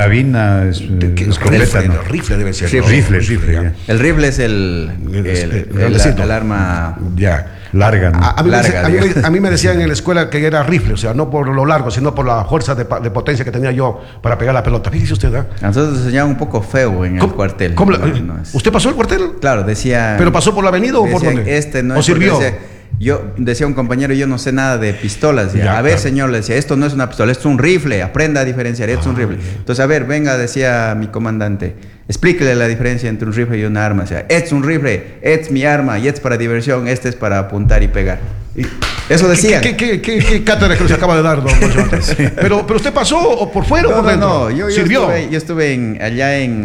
carabina, escopeta, ¿no? Rifle debe ser. Rifle. El rifle es el arma larga, ¿no? A mí me decían en la escuela que era rifle, o sea, no por lo largo, sino por la fuerza de potencia que tenía yo para pegar la pelota. Fíjese usted, ¿eh? A nosotros nos enseñaban un poco feo en el cuartel. ¿Usted pasó el cuartel? Claro, decía... ¿Pero pasó por la avenida o por dónde? ¿O sirvió? Yo decía un compañero, yo no sé nada de pistolas. A ver, señor, le decía, esto no es una pistola, esto es un rifle, aprenda a diferenciar, esto es un rifle. Entonces, a ver, venga, decía mi comandante, explíquele la diferencia entre un rifle y un arma. O sea, este es un rifle, este es mi arma, y este es para diversión, este es para apuntar y pegar. Eso decía. ¿Qué cátedra que nos acaba de dar, don Johnson? Sí. Pero usted pasó o por fuera o por dentro. No, yo estuve allá en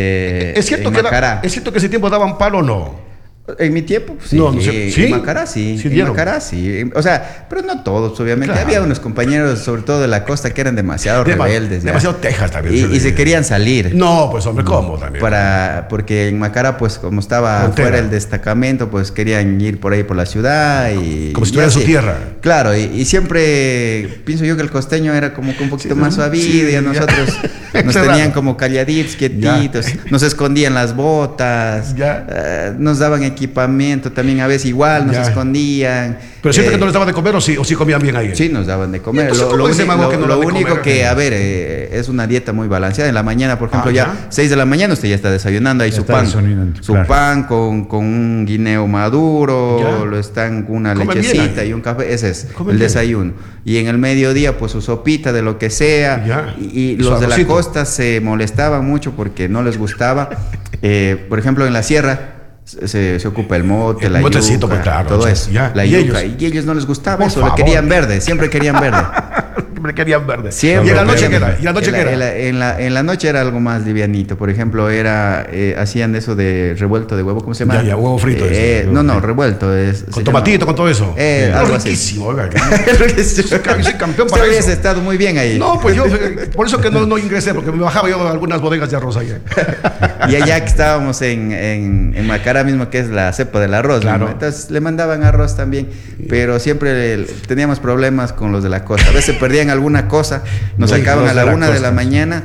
¿Es cierto en Macará. ¿Es cierto que ese tiempo daban palo o no? En mi tiempo, sí. ¿Sí? En Macará, sí. En Macará, sí. O sea, pero no todos, obviamente. Claro. Había unos compañeros, sobre todo de la costa, que eran demasiado rebeldes. Demasiado tejas también. Y se querían salir. No, pues hombre, ¿cómo también? Porque en Macará, pues como estaba fuera el destacamento, pues querían ir por ahí por la ciudad. Como si estuviera en su tierra. Claro, y siempre pienso yo que el costeño era como que un poquito más suavido y a nosotros nos tenían como calladitos, quietitos. Nos escondían las botas. Nos daban equipamiento también a veces igual, nos escondían. Pero siempre que no les daban de comer o sí comían bien ahí. Sí, nos daban de comer. Lo único que, a ver, es una dieta muy balanceada. En la mañana, por ejemplo, 6 de la mañana usted ya está desayunando ahí su pan. Su pan con un guineo maduro, lo están con una lechecita y un café. Ese es el desayuno. Y en el mediodía, pues su sopita de lo que sea. Y los de la costa se molestaban mucho porque no les gustaba. Por ejemplo, en la sierra se ocupa el mote, la yuca, pues, claro, todo eso, la yuca. Y ellos no les gustaba eso, lo querían verde, siempre querían verde. Siempre querían verde. Siempre. ¿Y en la noche qué era? ¿Y la noche qué era? En la noche era algo más livianito. Por ejemplo, hacían eso de revuelto de huevo, ¿cómo se llama? Huevo frito. Revuelto. Con tomatito, con todo eso. Algo riquísimo, oiga. Yo soy campeón para eso. Usted estado muy bien ahí. No, pues yo, por eso que no ingresé, porque me bajaba yo a algunas bodegas de arroz allá. Y allá que estábamos en Macará mismo, que es la cepa del arroz, claro. ¿no? Entonces le mandaban arroz también, pero siempre teníamos problemas con los de la costa. A veces perdían alguna cosa, nos sacaban a la 1 de la mañana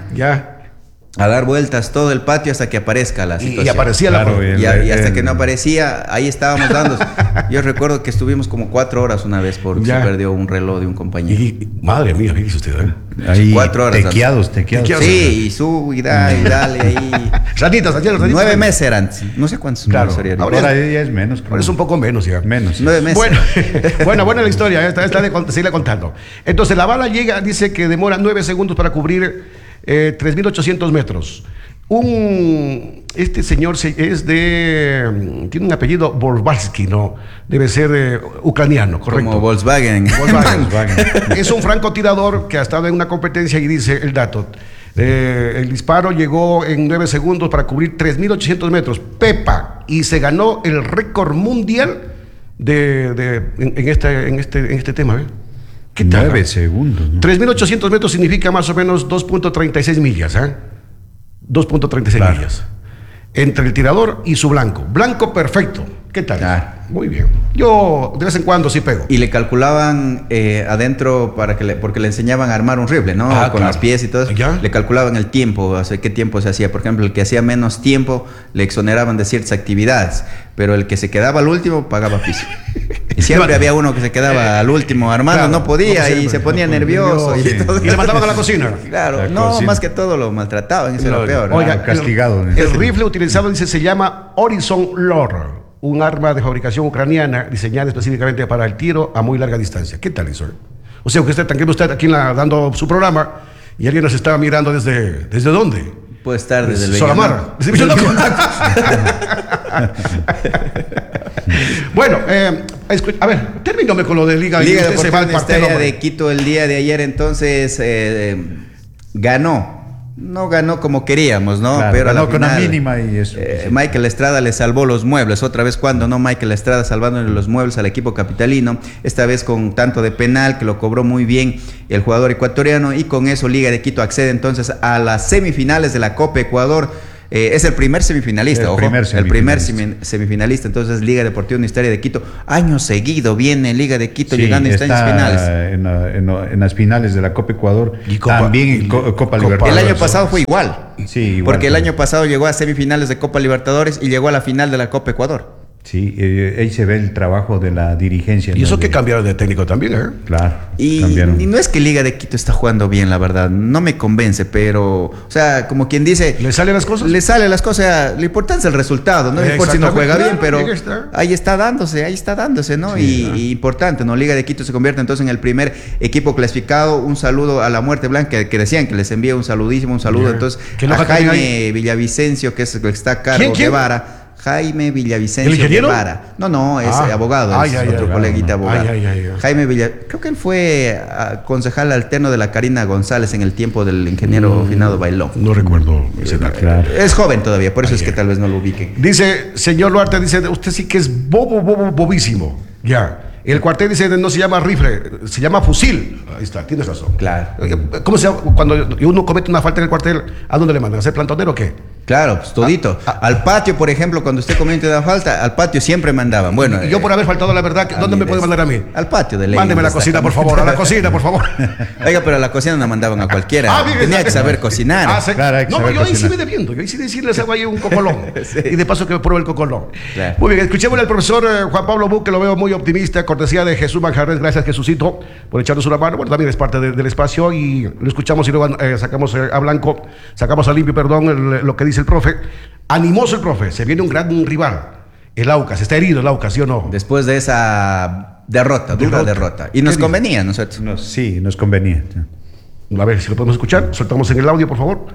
a dar vueltas todo el patio hasta que aparezca la situación. Y aparecía y hasta que no aparecía, ahí estábamos dando. Yo recuerdo que estuvimos como 4 horas una vez porque se perdió un reloj de un compañero. Madre mía, fíjese usted, ¿eh? Ahí 4 horas. Tequeados. Sí, y dale ahí. Ratitas. 9 meses eran. No sé cuántos meses serían. Ahora ya es menos. Ahora es un poco menos ya. Menos. 9 meses. Buena la historia. Esta de seguirla contando. Entonces la bala llega, dice que demora 9 segundos para cubrir 3.800 metros. Este señor tiene un apellido Volvarsky, ¿no? Debe ser ucraniano, correcto. Como Volkswagen. Es un francotirador que ha estado en una competencia y dice el dato. El disparo llegó en 9 segundos para cubrir 3.800 metros. Pepa. Y se ganó el récord mundial en este tema, ¿eh? ¿Qué tal? 9 segundos, ¿no? 3.800 metros significa más o menos 2.36 millas, ¿eh? 2.36 millas. Entre el tirador y su blanco. Blanco perfecto. ¿Qué tal? Muy bien. Yo de vez en cuando sí pego. Y le calculaban adentro porque le enseñaban a armar un rifle, ¿no? Con las piezas y todo eso. Le calculaban el tiempo, o sea, qué tiempo se hacía. Por ejemplo, el que hacía menos tiempo le exoneraban de ciertas actividades, pero el que se quedaba al último pagaba piso. Y siempre había uno que se quedaba al último armando, no podía y se ponía nervioso. Y le mandaban a la cocina. Claro, más que todo lo maltrataban, eso era peor. Oiga, castigado. El rifle utilizado, dice, se llama Horizon Lore, un arma de fabricación ucraniana diseñada específicamente para el tiro a muy larga distancia. ¿Qué tal eso? O sea, que usted aquí dando su programa y alguien nos está mirando ¿desde dónde? Puede estar desde el Solamar. Bueno, a ver, termíname con lo de Liga Deportiva de Quito el día de ayer. Entonces ganó. No ganó como queríamos, ¿no? Claro, pero ganó con la mínima y eso. Michael Estrada le salvó los muebles. Otra vez cuando no, Michael Estrada salvándole los muebles al equipo capitalino. Esta vez con tanto de penal que lo cobró muy bien el jugador ecuatoriano. Y con eso Liga de Quito accede entonces a las semifinales de la Copa Ecuador. Es el primer semifinalista, El ojo. primer Semifinalista. Entonces, Liga Deportiva Universitaria de Quito, año seguido viene Liga de Quito llegando a instancias finales. En las finales de la Copa Ecuador y también en Copa Libertadores. El año pasado fue igual. Sí, igual. Porque el año pasado llegó a semifinales de Copa Libertadores y llegó a la final de la Copa Ecuador. Sí, ahí se ve el trabajo de la dirigencia. Y eso que cambiaron de técnico también, ¿eh? Claro. Y no es que Liga de Quito está jugando bien, la verdad. No me convence, pero, o sea, como quien dice... ¿Le salen las cosas? Le salen las cosas. Lo importante es el resultado, no importa si no juega bien, pero ahí está dándose, ¿no? Sí, y importante, ¿no? Liga de Quito se convierte entonces en el primer equipo clasificado. Un saludo a la Muerte Blanca, que decían que les envía un saludo. Entonces, a Jaime Villavicencio, que es el que está a cargo de Vara. Jaime Villavicencio Guevara. No, es abogado, es otro coleguita abogado. Jaime creo que él fue concejal alterno de la Karina González en el tiempo del ingeniero Finado Bailón. No recuerdo. Es joven todavía, por eso es que tal vez no lo ubiquen. Dice, señor Duarte, dice, usted sí que es bobísimo. Ya. El cuartel dice, no se llama rifle, se llama fusil. Ahí está, tienes razón. Claro. ¿Cómo se llama? Cuando uno comete una falta en el cuartel, ¿a dónde le mandan? ¿A ser plantonero o qué? Claro, pues todito. Al patio, por ejemplo, cuando usted comete una falta, al patio siempre mandaban. Bueno, y yo por haber faltado la verdad, ¿dónde me puede mandar a mí? Al patio de ley. Mándeme a la cocina, por favor, a la cocina, por favor. Oiga, pero a la cocina no mandaban a cualquiera. Tenía que saber cocinar. Claro, no, yo ahí sí me defiendo. Yo ahí sí decirles hago ahí un cocolón. Sí. Y de paso que pruebe el cocolón. Claro. Muy bien, escuchémosle al profesor Juan Pablo Buch, que lo veo muy optimista, cortesía de Jesús Manjarres. Gracias, Jesucito, por echarnos una mano. Bueno, también es parte del espacio y lo escuchamos y luego sacamos a limpio, lo que dice el profe. Animoso el profe, se viene un gran rival, el Aucas, está herido el Aucas, ¿sí o no? Después de esa dura derrota. Y nos convenía, ¿no es cierto? Sí, nos convenía. A ver si lo podemos escuchar, soltamos en el audio, por favor.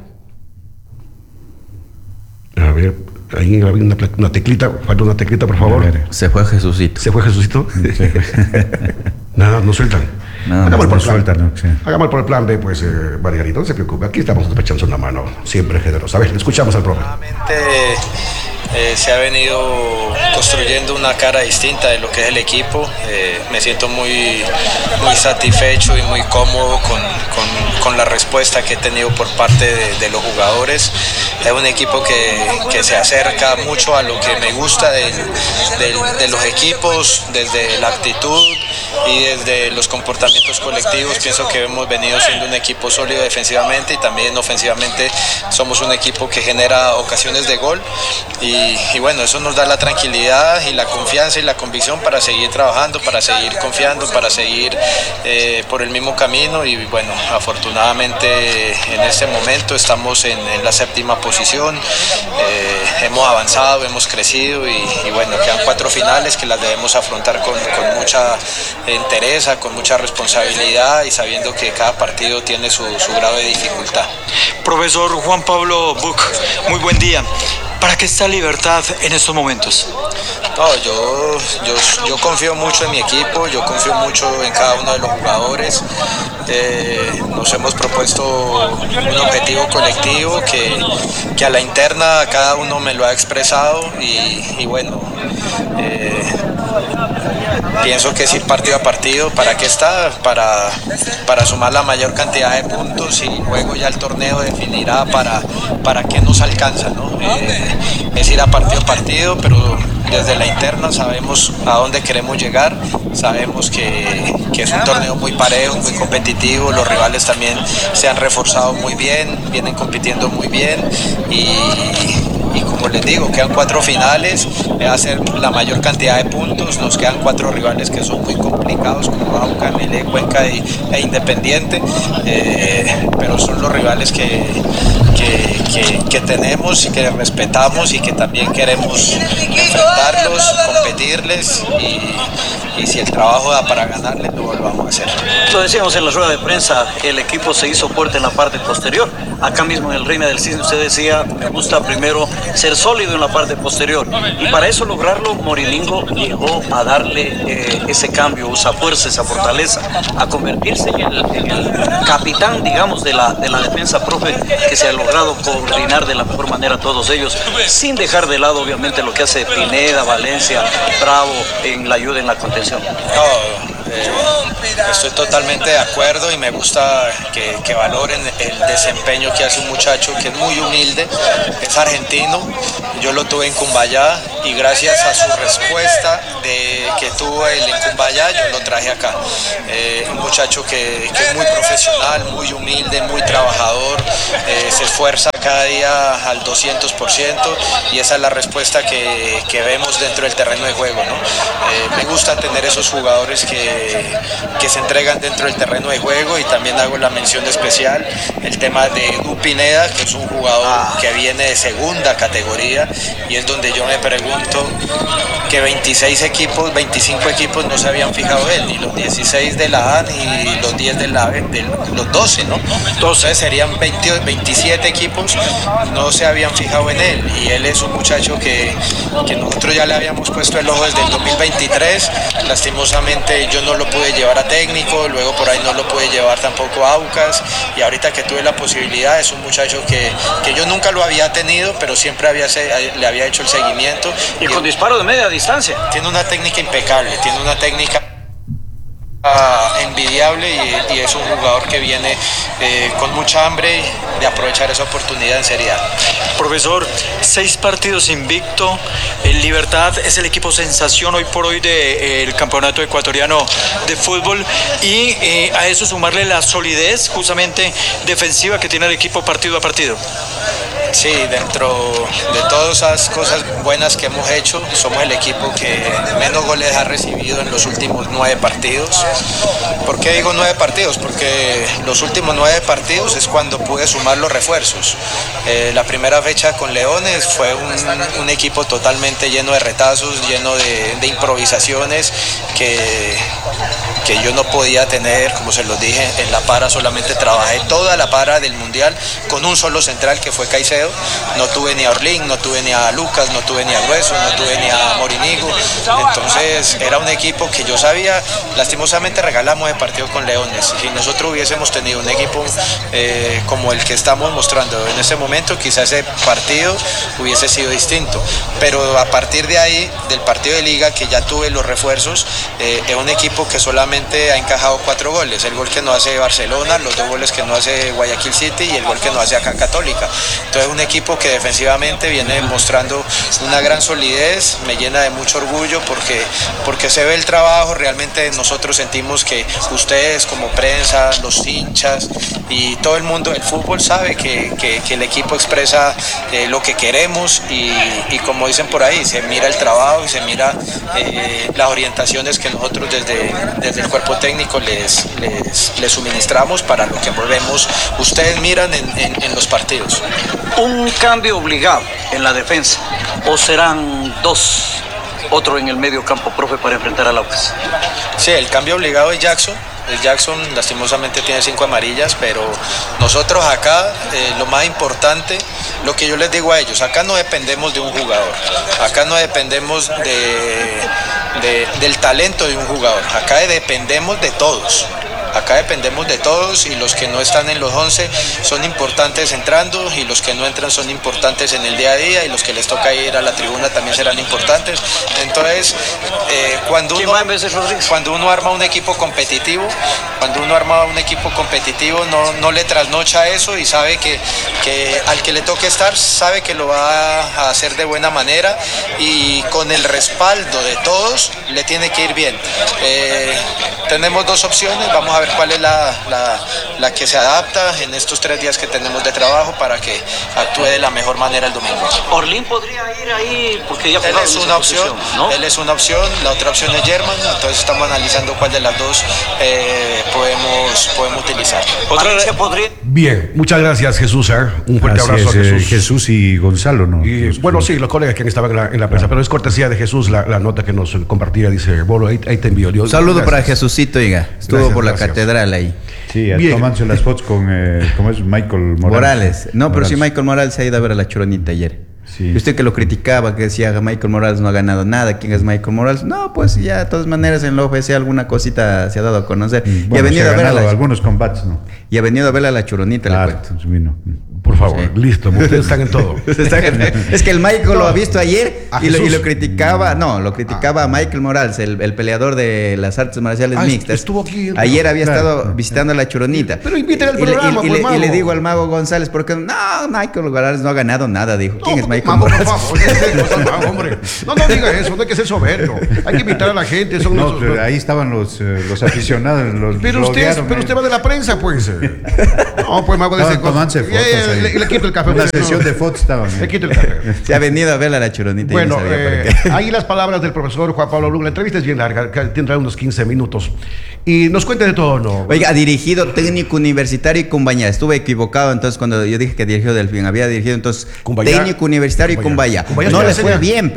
A ver, ahí había una teclita, falta una teclita, por favor. Se fue Jesucito. ¿Se fue Jesucito? Sí. Nada, no sueltan. Hagámoslo por el plan B, pues, Margarita, no se preocupe. Aquí estamos echando una mano, siempre generosa. A ver, escuchamos al profe. Se ha venido construyendo una cara distinta de lo que es el equipo. Me siento muy satisfecho y muy cómodo con la respuesta que he tenido por parte de los jugadores. Es un equipo que se acerca mucho a lo que me gusta de los equipos, desde la actitud y desde los comportamientos colectivos. Pienso que hemos venido siendo un equipo sólido defensivamente y también ofensivamente somos un equipo que genera ocasiones de gol y bueno, eso nos da la tranquilidad y la confianza y la convicción para seguir trabajando, para seguir confiando, para seguir por el mismo camino y bueno, afortunadamente en este momento estamos en la séptima posición, hemos avanzado, hemos crecido y bueno, quedan 4 finales que las debemos afrontar con mucha entereza, con mucha responsabilidad y sabiendo que cada partido tiene su grado de dificultad. Profesor Juan Pablo Buch, muy buen día. ¿Para qué está Libertad en estos momentos? No, yo confío mucho en mi equipo, yo confío mucho en cada uno de los jugadores. Nos hemos propuesto un objetivo colectivo que a la interna cada uno me lo ha expresado y bueno, pienso que es ir partido a partido. ¿Para qué está? Para sumar la mayor cantidad de puntos y luego ya el torneo definirá para qué nos alcanza, ¿no? Es ir a partido, pero desde la interna sabemos a dónde queremos llegar, sabemos que es un torneo muy parejo, muy competitivo, los rivales también se han reforzado muy bien, vienen compitiendo muy bien y como les digo, quedan 4 finales, va a ser la mayor cantidad de puntos, nos quedan 4 rivales que son muy complicados como Aucas, Melec, Cuenca e Independiente, pero son los rivales que tenemos y que respetamos y que también queremos enfrentarlos, competirles y si el trabajo da para ganarles, lo vamos a hacer. Lo decíamos en la rueda de prensa, el equipo se hizo fuerte en la parte posterior. Acá mismo en el Reina del Cisne usted decía, me gusta primero ser sólido en la parte posterior. Y para eso lograrlo, Morilingo llegó a darle ese cambio, esa fuerza, esa fortaleza, a convertirse en el capitán, digamos, de la defensa, profe, que se ha logrado coordinar de la mejor manera a todos ellos, sin dejar de lado obviamente lo que hace Pineda, Valencia, Bravo en la ayuda en la contención. No, Estoy totalmente de acuerdo y me gusta que valoren el desempeño que hace un muchacho que es muy humilde, es argentino, yo lo tuve en Cumbayá y gracias a su respuesta que tuvo él en Cumbayá, yo lo traje acá. Un muchacho que es muy profesional, muy humilde, muy trabajador, se esfuerza cada día al 200% y esa es la respuesta que vemos dentro del terreno de juego, ¿no? Me gusta tener esos jugadores que se entregan dentro del terreno de juego y también hago la mención especial, el tema de Edu Pineda, que es un jugador que viene de segunda categoría y es donde yo me pregunto que 26 equipos, 25 equipos no se habían fijado en él, ni los 16 de la A ni los 10 de la B, los 12, ¿no? Entonces serían 27 equipos, no se habían fijado en él y él es un muchacho que nosotros ya le habíamos puesto el ojo desde el 2023, lastimosamente yo no lo pude llevar a técnico, luego por ahí no lo pude llevar tampoco a Aucas y ahorita que tuve la posibilidad es un muchacho que yo nunca lo había tenido, pero siempre le había hecho el seguimiento. Y con disparo de media distancia. Tiene una técnica impecable, tiene una técnica envidiable y es un jugador que viene con mucha hambre de aprovechar esa oportunidad en Serie A. Profesor, 6 partidos invicto, el Libertad es el equipo sensación hoy por hoy del campeonato ecuatoriano de fútbol y a eso sumarle la solidez justamente defensiva que tiene el equipo partido a partido. Sí, dentro de todas esas cosas buenas que hemos hecho, somos el equipo que menos goles ha recibido en los últimos 9 partidos. ¿Por qué digo 9 partidos? Porque los últimos 9 partidos es cuando pude sumar los refuerzos. La primera fecha con Leones fue un equipo totalmente lleno de retazos, lleno de improvisaciones que yo no podía tener, como se los dije, en la para solamente trabajé toda la para del Mundial con un solo central que fue Caicedo. No tuve ni a Orlín, no tuve ni a Lucas, no tuve ni a Grueso, no tuve ni a Morinigo. Entonces era un equipo que yo sabía, lastimosamente regalamos el partido con Leones. Si nosotros hubiésemos tenido un equipo como el que estamos mostrando en este momento, quizás ese partido hubiese sido distinto. Pero a partir de ahí, del partido de Liga, que ya tuve los refuerzos, es un equipo que solamente ha encajado 4 goles. El gol que no hace Barcelona, los 2 goles que no hace Guayaquil City y el gol que no hace acá Católica. Entonces un equipo que defensivamente viene mostrando una gran solidez, me llena de mucho orgullo porque se ve el trabajo, realmente nosotros sentimos que ustedes como prensa, los hinchas y todo el mundo del fútbol sabe que el equipo expresa lo que queremos y como dicen por ahí, se mira el trabajo y se mira las orientaciones que nosotros desde el cuerpo técnico les suministramos para lo que volvemos, ustedes miran en los partidos. Un cambio obligado en la defensa, o serán 2, otro en el medio campo, profe, para enfrentar al Aucas. Sí, el cambio obligado es Jackson. Jackson lastimosamente tiene 5 amarillas, pero nosotros acá lo más importante, lo que yo les digo a ellos, acá no dependemos de un jugador, acá no dependemos del talento de un jugador, acá dependemos de todos. Acá dependemos de todos y los que no están en los 11 son importantes entrando y los que no entran son importantes en el día a día y los que les toca ir a la tribuna también serán importantes. Entonces, cuando uno arma un equipo competitivo, no le trasnocha eso y sabe que al que le toque estar, sabe que lo va a hacer de buena manera y con el respaldo de todos le tiene que ir bien. Tenemos 2 opciones, vamos a ver cuál es la que se adapta en estos 3 días que tenemos de trabajo para que actúe de la mejor manera el domingo. Orlín podría ir ahí porque ya él es una opción, ¿no? Él es una opción, la otra opción es German, entonces estamos analizando cuál de las 2 podemos utilizar. Bien, muchas gracias Jesús, un fuerte abrazo a Jesús. Jesús y Gonzalo, ¿no? Y, bueno, sí, los colegas que estaban en la prensa, pero es cortesía de Jesús la nota que nos compartía, dice Bolo, ahí te envío. Un saludo para Jesucito, oiga, estuvo por la catedral ahí. Sí, tomándose las fotos con, ¿cómo es? Michael Morales. No, pero sí, Michael Morales se ha ido a ver a la Choronita ayer. Sí. Y usted que lo criticaba, que decía Michael Morales no ha ganado nada, ¿quién es Michael Morales? No, pues ya de todas maneras en la OFC alguna cosita se ha dado a conocer. Bueno, y ha venido a ver algunos combates, ¿no? Y ha venido a ver a la Choronita, claro, le cuento. vino. Por favor, listo, ustedes están en todo. Es que el Michael lo ha visto ayer y lo criticaba, lo criticaba a Michael Morales, el peleador de las artes marciales mixtas. Estuvo aquí. Ayer había estado visitando a la Choronita. Pero invítale al programa, y le digo al Mago González, porque Michael Morales no ha ganado nada, dijo. ¿Quién es Michael Morales? Hombre. No diga eso, no hay que ser soberbio. Hay que invitar a la gente. Pero ahí estaban los aficionados. Pero usted va de la prensa, pues. No, pues Mago dice tomándose fotos. Le quito el café. Una sesión de fotos estaban. Le quito el café. Se ha venido a ver a la Choronita. Bueno, ahí las palabras del profesor Juan Pablo Blum. La entrevista es bien larga, tendrá unos 15 minutos. Y nos cuente de todo, ¿no? Oiga, ha dirigido Técnico Universitario y Cumbayá. Estuve equivocado entonces cuando yo dije que dirigió Delfín. Había dirigido entonces Técnico Universitario y Cumbayá. No le fue bien,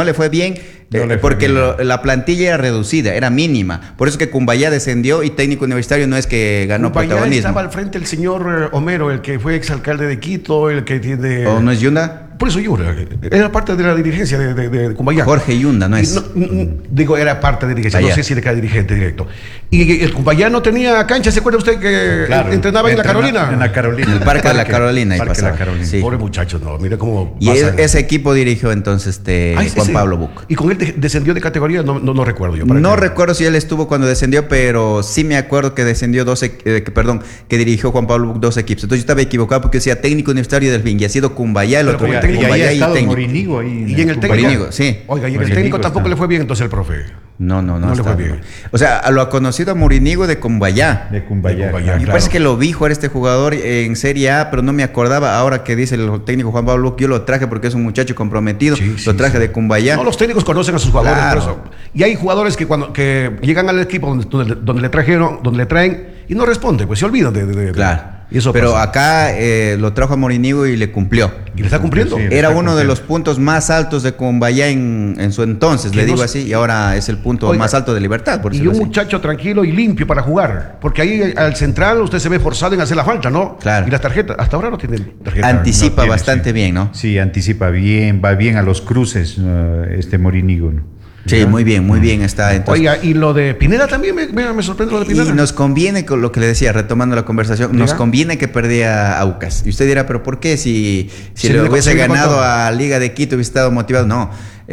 porque la plantilla era reducida, era mínima. Por eso que Cumbayá descendió y Técnico Universitario no es que ganó protagonismo. Estaba al frente el señor Homero, el que fue exalcalde de Quito, el que tiene... ¿O no es Yunda? Por eso Yunda. Era parte de la dirigencia de Cumbayá. Jorge Yunda, ¿no es? Digo, era parte de dirigencia. No sé si era dirigente directo. Y el Cumbayá no tenía cancha. ¿Se acuerda usted que entrenaba en la Carolina? En la Carolina. En el Parque de la Carolina. Sí. Pobre muchacho, no. Mira cómo... Y ese equipo dirigió entonces Juan Pablo Buc. ¿Y con él descendió de categoría? No recuerdo yo. No recuerdo si él estuvo cuando descendió, pero sí me acuerdo que descendió que dirigió Juan Pablo Buc 2 equipos. Entonces yo estaba equivocado porque decía Técnico Universitario de Delfín y ha sido Cumbayá el otro. Cumbayá y técnico. Morinigo ahí. Y en el técnico, sí. Oiga, y en el técnico tampoco le fue bien entonces el profe. No le fue bien. O sea, lo ha conocido a Morinigo de Cumbayá. De Cumbayá. Me parece que lo vi jugar este jugador en Serie A, pero no me acordaba. Ahora que dice el técnico Juan Pablo Buc, yo lo traje porque es un muchacho comprometido. Lo traje de Cumbayá. No, los técnicos conocen a sus jugadores. Por eso. Y hay jugadores que llegan al equipo donde le traen y no responden, pues se olvidan Claro. Pero pasa. Acá lo trajo a Morinigo y le cumplió. ¿Y le está cumpliendo? Sí, era uno de los puntos más altos de Cumbayá en su entonces, le digo así, y ahora es el punto más alto de Libertad. Por y un muchacho tranquilo y limpio para jugar, porque ahí al central usted se ve forzado en hacer la falta, ¿no? Claro. Y las tarjetas, hasta ahora no tienen tarjeta. Anticipa bastante bien, ¿no? Sí, anticipa bien, va bien a los cruces Morinigo, ¿no? Sí, muy bien está. Entonces, oiga, y lo de Pineda también me sorprende lo de Pineda. Y nos conviene, con lo que le decía, retomando la conversación, nos conviene que perdía Aucas. Y usted dirá, pero ¿por qué? Si le hubiese ganado a Liga de Quito hubiese estado motivado. No.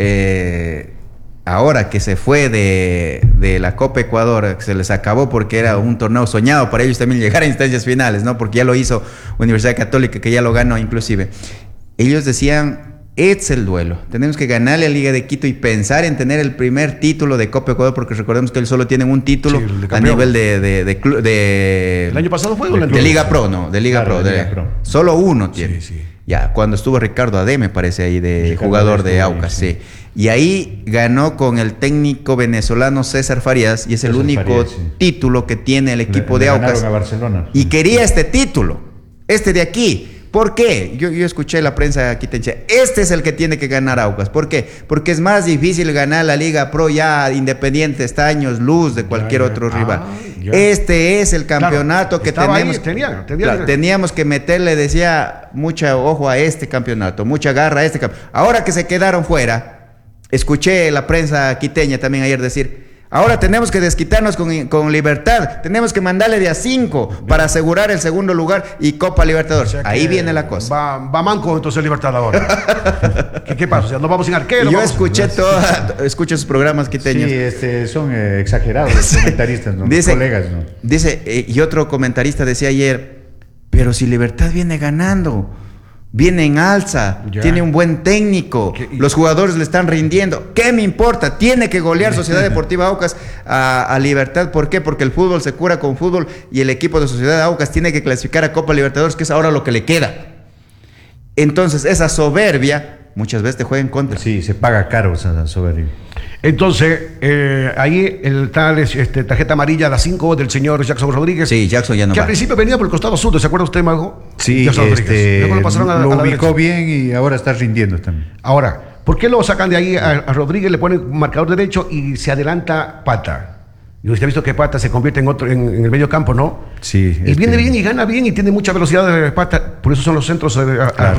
Ahora que se fue de la Copa Ecuador, se les acabó porque era un torneo soñado para ellos también llegar a instancias finales, ¿no? Porque ya lo hizo Universidad Católica, que ya lo ganó inclusive. Ellos decían... Es el duelo. Tenemos que ganarle a Liga de Quito y pensar en tener el primer título de Copa Ecuador, porque recordemos que él solo tiene un título a nivel de ¿el año pasado fue? De Liga Pro, no, de Liga Pro. Solo uno tiene. Sí. Ya, cuando estuvo Ricardo Adé, me parece ahí, de jugador de Aucas, sí. Y ahí ganó con el técnico venezolano César Farías, y es el único título que tiene el equipo de Aucas. A Barcelona. Y quería este título, de aquí. ¿Por qué? Yo escuché la prensa quitense. Este es el que tiene que ganar Aucas. ¿Por qué? Porque es más difícil ganar la Liga Pro ya Independiente, está años luz de cualquier otro rival. Este es el campeonato que tenemos. Teníamos que meterle, decía, mucho ojo a este campeonato, mucha garra a este campeonato. Ahora que se quedaron fuera, escuché la prensa quiteña también ayer decir... Ahora tenemos que desquitarnos con Libertad. Tenemos que mandarle de a 5 para asegurar el segundo lugar y Copa Libertadores. O sea, ahí viene la cosa. Va manco entonces Libertad ahora. ¿Qué pasa? O sea, nos vamos sin arquero. Yo escucho sus programas quiteños. Sí, son exagerados los comentaristas, ¿no? Colegas, ¿no? Dice, y otro comentarista decía ayer, pero si Libertad viene ganando, viene en alza, tiene un buen técnico, los jugadores le están rindiendo. ¿Qué me importa? Tiene que golear Sociedad Deportiva Aucas a Libertad. ¿Por qué? Porque el fútbol se cura con fútbol y el equipo de Sociedad Aucas tiene que clasificar a Copa Libertadores, que es ahora lo que le queda. Entonces, esa soberbia muchas veces te juega en contra. Sí, se paga caro esa soberbia. Entonces, ahí el tal tarjeta amarilla a las 5 del señor Jackson Rodríguez. Sí, Jackson ya no que va. al principio venía por el costado sur, ¿se acuerda usted, Mago? Sí, Luego lo pasaron lo ubicó bien y ahora está rindiendo también. Ahora, ¿por qué lo sacan de ahí a Rodríguez, le ponen marcador derecho y se adelanta Pata? Y usted ha visto que Pata se convierte en el medio campo, ¿no? Sí. Y viene bien y gana bien y tiene mucha velocidad de Pata, por eso son los centros arriba.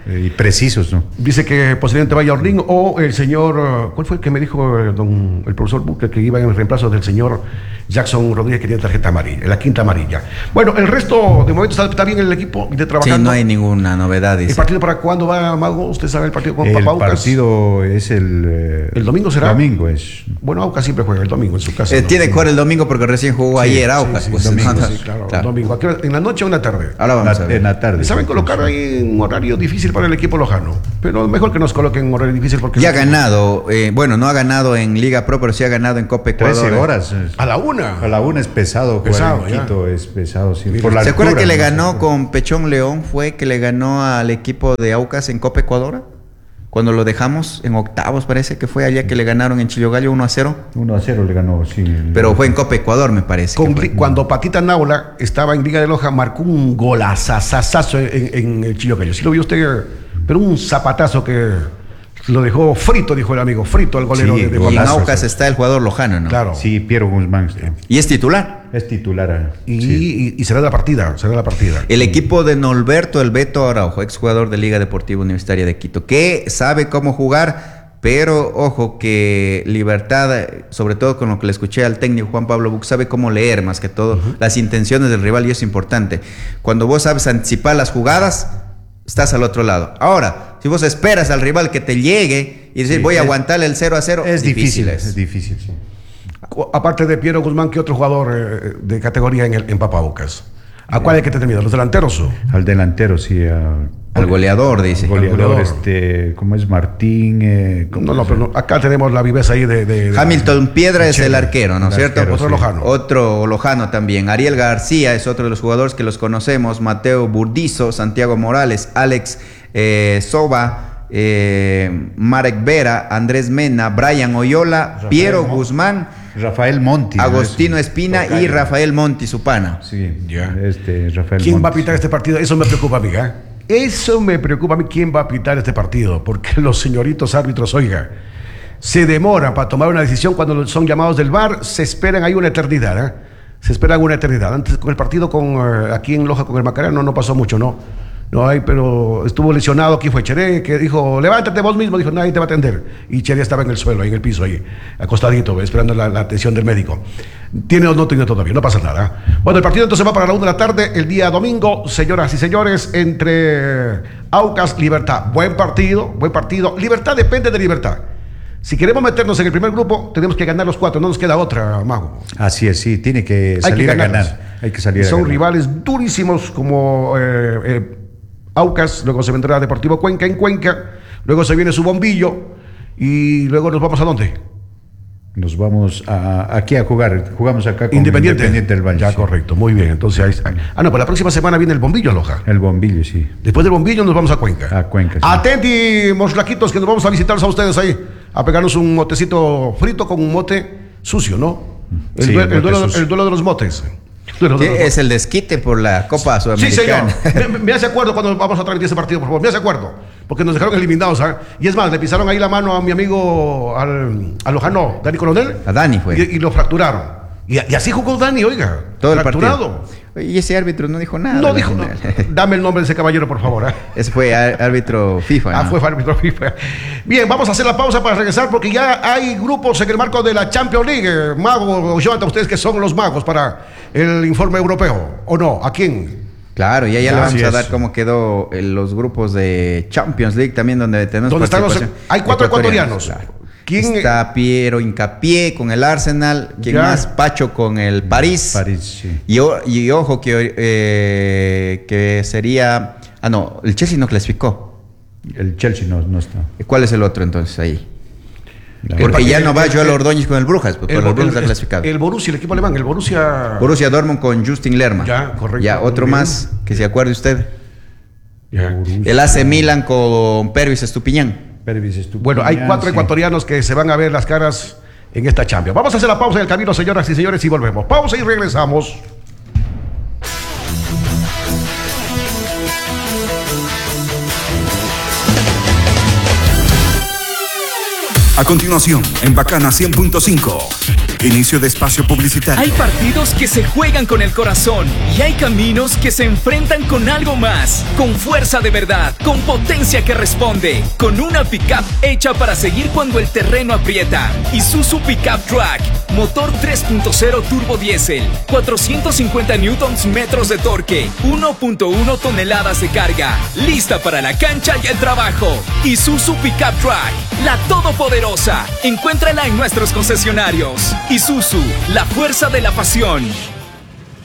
Y precisos, ¿no? Dice que posiblemente vaya Orlín o el señor, ¿cuál fue el que me dijo el profesor Buque que iba en el reemplazo del señor Jackson Rodríguez, que tiene tarjeta amarilla, la quinta amarilla? Bueno, el resto de momento está bien el equipo de trabajando. Sí, no hay ninguna novedad. ¿El partido para cuándo va, Mago? ¿Usted sabe el partido con Papá Aucas? El partido es el domingo será. Domingo es. Bueno, Aucas siempre juega el domingo en su casa. Tiene que jugar el domingo porque recién jugó ayer Aucas. Sí, pues, domingo, claro. Domingo. ¿En la noche o en la tarde? Ahora vamos a ver. En la tarde. Saben colocar ahí un horario difícil para el equipo lojano, pero mejor que nos coloquen un horario difícil porque... Ya ha ganado, bueno, no ha ganado en Liga Pro, pero sí ha ganado en Copa Ecuador. 13 horas. A la una. A la una es pesado. Pesado, en Quito es pesado, sí. Por la ¿Se acuerda que le ganó con Pechón León? Fue que le ganó al equipo de Aucas en Copa Ecuador. Cuando lo dejamos en octavos, parece que fue allá que le ganaron en Chillogallo 1-0. 1-0 le ganó, sí. Pero fue en Copa Ecuador, me parece. Cuando Patita Naula estaba en Liga de Loja, marcó un golazazazo en el Chillogallo. ¿Sí lo vio usted? Pero un zapatazo que lo dejó frito, dijo el amigo, frito al golero de y en Aucas está el jugador lojano, ¿no? Claro. Sí, Piero Guzmán. ¿Y es titular? Es titular. Y será la partida, El equipo de Norberto El Beto Araujo, exjugador de Liga Deportiva Universitaria de Quito, que sabe cómo jugar, pero ojo que Libertad, sobre todo con lo que le escuché al técnico Juan Pablo Buc, sabe cómo leer más que todo las intenciones del rival y eso es importante. Cuando vos sabes anticipar las jugadas, estás al otro lado. Ahora, si vos esperas al rival que te llegue y decir voy a aguantarle el 0-0, es difícil. Es difícil, sí. Aparte de Piero Guzmán, ¿qué otro jugador de categoría en Papa Aucas? ¿A cuál hay que tener miedo? ¿Los delanteros? Al delantero, sí. Al goleador, dice. Al goleador, ¿cómo es Martín? Pero acá tenemos la viveza ahí de Hamilton Piedra es el arquero, ¿no es cierto? Otro lojano. Otro lojano también. Ariel García es otro de los jugadores que los conocemos. Mateo Burdizo, Santiago Morales, Alex Soba, Marek Vera, Andrés Mena, Brian Oyola, Piero Guzmán, Rafael Monti, Agostino Espina y Rafael Monti, su pana. Sí, ya. Rafael ¿Quién Monti, va a pitar este partido? Eso me preocupa, amiga. Eso me preocupa a mí. ¿Quién va a pitar este partido? Porque los señoritos árbitros, oiga, se demoran para tomar una decisión cuando son llamados del VAR, se esperan ahí una eternidad, se esperan una eternidad. Antes con el partido aquí en Loja con el Macarena no pasó mucho, ¿no? No hay, pero estuvo lesionado. Aquí fue Cheré, que dijo, levántate vos mismo. Dijo, nadie te va a atender. Y Cheré estaba en el suelo, ahí en el piso, ahí, acostadito, esperando la atención del médico. ¿Tiene o no tiene todavía? No pasa nada. Bueno, el partido entonces va para la 1 de la tarde, el día domingo, señoras y señores, entre Aucas, Libertad. Buen partido. Libertad depende de Libertad. Si queremos meternos en el primer grupo, tenemos que ganar los 4, no nos queda otra, Mago. Así es, sí, tiene que salir a ganar. Hay que salir a ganar. Son rivales durísimos como Aucas, luego se vendrá Deportivo Cuenca en Cuenca, luego se viene su Bombillo y luego nos vamos ¿a dónde? Nos vamos aquí a jugar, jugamos acá con Independiente del Valle. Ya, sí. Correcto, muy bien, entonces pues la próxima semana viene el Bombillo a Loja. El Bombillo, sí. Después del Bombillo nos vamos a Cuenca. A Cuenca, sí. Atenti, moshlaquitos, que nos vamos a visitarlos a ustedes ahí, a pegarnos un motecito frito con un mote sucio, ¿no? El duelo de los motes. Es el desquite por la Copa Sudamericana. Sí, señor. Me hace acuerdo cuando vamos a transmitir ese partido, por favor. Me hace acuerdo. Porque nos dejaron eliminados. Y es más, le pisaron ahí la mano a mi amigo, al lojano, Dani Coronel. A Dani fue. Y lo fracturaron. Y así jugó Dani, oiga. Todo fracturado. El partido. Y ese árbitro no dijo nada. No dijo nada. Dame el nombre de ese caballero, por favor. Ese fue árbitro FIFA. ¿No? Fue árbitro FIFA. Bien, vamos a hacer la pausa para regresar porque ya hay grupos en el marco de la Champions League. Mago, Jonathan, ustedes que son los magos para el informe europeo. ¿O no? ¿A quién? Claro, ya le vamos a dar cómo quedó los grupos de Champions League también, donde tenemos hay 4 ecuatorianos. Claro. ¿Quién? Está Piero Hincapié con el Arsenal. ¿Quién más? Pacho con el París. Sí. Y ojo que sería... no, el Chelsea no clasificó. El Chelsea no está. ¿Cuál es el otro entonces ahí? Porque ya no va Joel Ordóñez con el Brujas, porque el Brujas está clasificado. El Borussia, el equipo alemán, el Borussia Dortmund con Justin Lerma. Ya, correcto. Ya, otro más, que se acuerde usted. Ya. El AC Milan con Pervis Estupiñán. Bueno, hay 4 ecuatorianos que se van a ver las caras en esta Champions. Vamos a hacer la pausa en el camino, señoras y señores, y volvemos. Pausa y regresamos. A continuación, en Bacana 100.5, inicio de espacio publicitario. Hay partidos que se juegan con el corazón y hay caminos que se enfrentan con algo más, con fuerza de verdad, con potencia que responde, con una pickup hecha para seguir cuando el terreno aprieta. Isuzu Pickup Track, motor 3.0 turbo diésel, 450 newtons metros de torque, 1.1 toneladas de carga, lista para la cancha y el trabajo. Isuzu Pickup Track, la todopoderosa. Encuéntrala en nuestros concesionarios. Isuzu, la fuerza de la pasión.